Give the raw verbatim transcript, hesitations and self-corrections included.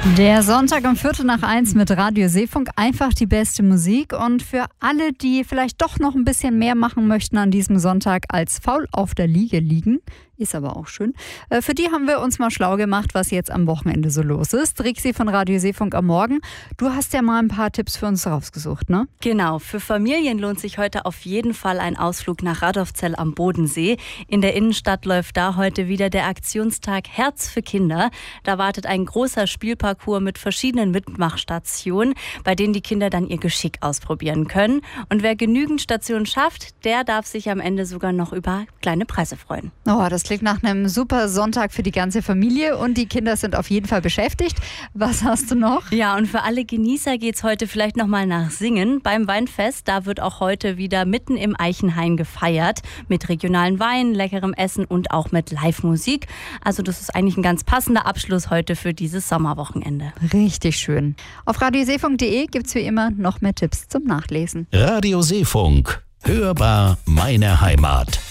Der Sonntag um Viertel nach eins mit Radio Seefunk, einfach die beste Musik. Und für alle, die vielleicht doch noch ein bisschen mehr machen möchten an diesem Sonntag als faul auf der Liege liegen, ist aber auch schön, für die haben wir uns mal schlau gemacht, was jetzt am Wochenende so los ist. Rixi von Radio Seefunk am Morgen, du hast ja mal ein paar Tipps für uns rausgesucht, ne? Genau, für Familien lohnt sich heute auf jeden Fall ein Ausflug nach Radolfzell am Bodensee. In der Innenstadt läuft da heute wieder der Aktionstag Herz für Kinder. Da wartet ein großer Spielparcours mit verschiedenen Mitmachstationen, bei denen die Kinder dann ihr Geschick ausprobieren können. Und wer genügend Stationen schafft, der darf sich am Ende sogar noch über kleine Preise freuen. Oh, das klingt nach einem super Sonntag für die ganze Familie und die Kinder sind auf jeden Fall beschäftigt. Was hast du noch? Ja, und für alle Genießer geht's heute vielleicht nochmal nach Singen. Beim Weinfest, da wird auch heute wieder mitten im Eichenhain gefeiert. Mit regionalen Wein, leckerem Essen und auch mit Live-Musik. Also das ist eigentlich ein ganz passender Abschluss heute für dieses Sommerwochenende. Richtig schön. Auf radioseefunk punkt de gibt's wie immer noch mehr Tipps zum Nachlesen. Radio Seefunk. Hörbar meine Heimat.